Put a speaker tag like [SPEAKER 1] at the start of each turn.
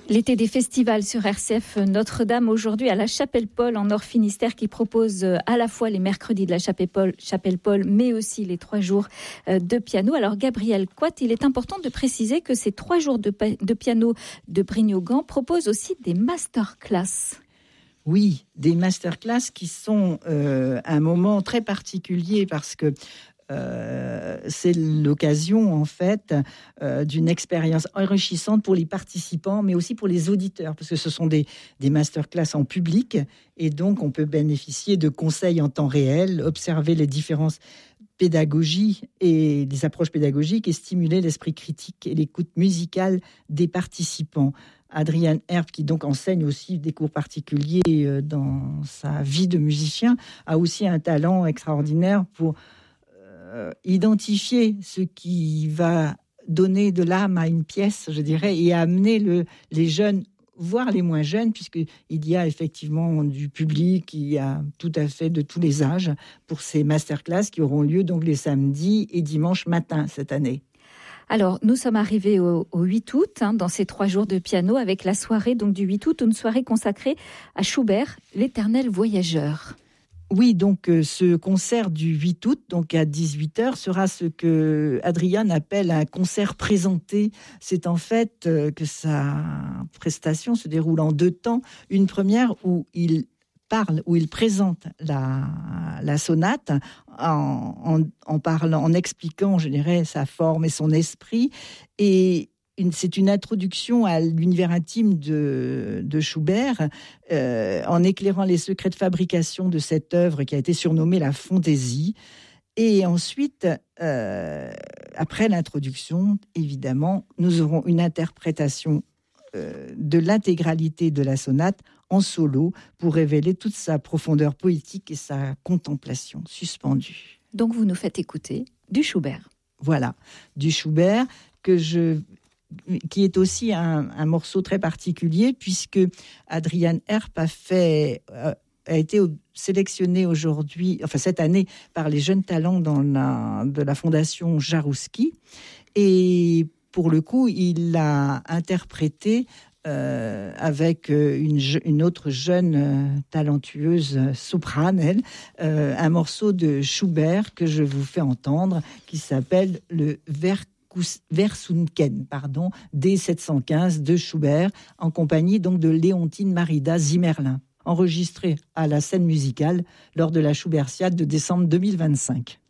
[SPEAKER 1] L'été des festivals sur RCF Notre-Dame, aujourd'hui à la Chapelle-Paul en Nord-Finistère, qui propose à la fois les mercredis de la Chapelle-Paul, mais aussi les 3 jours de piano. Alors Gabriel Coite, il est important de préciser que ces 3 jours de piano de Brignogan proposent aussi des masterclass.
[SPEAKER 2] Oui, des masterclass qui sont un moment très particulier parce que c'est l'occasion en fait d'une expérience enrichissante pour les participants, mais aussi pour les auditeurs, parce que ce sont des masterclass en public et donc on peut bénéficier de conseils en temps réel, observer les différences pédagogie et des approches pédagogiques et stimuler l'esprit critique et l'écoute musicale des participants. Adrian Herb, qui donc enseigne aussi des cours particuliers dans sa vie de musicien, a aussi un talent extraordinaire pour identifier ce qui va donner de l'âme à une pièce, je dirais, et amener les jeunes, voire les moins jeunes, puisqu'il y a effectivement du public, il y a tout à fait de tous les âges, pour ces masterclass qui auront lieu donc les samedis et dimanches matin cette année.
[SPEAKER 1] Alors, nous sommes arrivés au 8 août, dans ces 3 jours de piano, avec la soirée donc, du 8 août, une soirée consacrée à Schubert, l'éternel voyageur.
[SPEAKER 2] Oui, donc ce concert du 8 août, donc à 18h, sera ce que Adrian appelle un concert présenté. C'est en fait que sa prestation se déroule en 2 temps. Une première où il présente la sonate en parlant, en expliquant, je dirais, sa forme et son esprit. Et c'est une introduction à l'univers intime de Schubert, en éclairant les secrets de fabrication de cette œuvre qui a été surnommée la fantaisie. Et ensuite, après l'introduction, évidemment, nous aurons une interprétation de l'intégralité de la sonate en solo pour révéler toute sa profondeur poétique et sa contemplation suspendue.
[SPEAKER 1] Donc vous nous faites écouter du Schubert.
[SPEAKER 2] Voilà, du Schubert qui est aussi un morceau très particulier puisque Adrian Herp a été sélectionné cette année par les jeunes talents de la fondation Jarouski, et pour le coup il l'a interprété avec une autre jeune talentueuse soprane, un morceau de Schubert que je vous fais entendre qui s'appelle le Versunken, D715 de Schubert, en compagnie donc de Léontine Marida Zimmerlin, enregistré à la scène musicale lors de la Schubertiade de décembre 2025.